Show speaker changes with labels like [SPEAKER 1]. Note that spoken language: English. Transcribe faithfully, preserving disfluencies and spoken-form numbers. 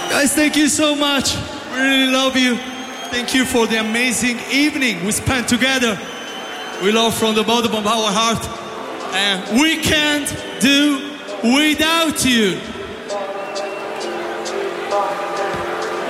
[SPEAKER 1] Guys, thank you so much. We really love you. Thank you for the amazing evening we spent together. We love from the bottom of our heart. And we can't do without you.